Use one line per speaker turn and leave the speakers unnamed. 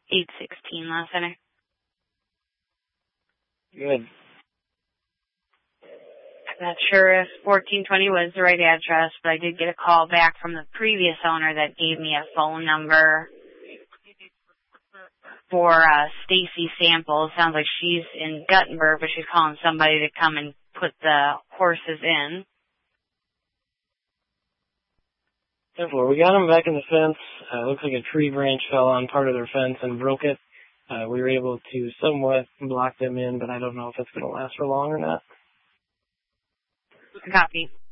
816 last center.
Good.
I'm not sure if 1420 was the right address, but I did get a call back from the previous owner that gave me a phone number for Stacy Samples. Sounds like she's in Guttenberg, but she's calling somebody to come and put the horses in.
Therefore, we got them back in the fence. Looks like a tree branch fell on part of their fence and broke it. We were able to somewhat block them in, but I don't know if it's going to last for long or not.
Copy.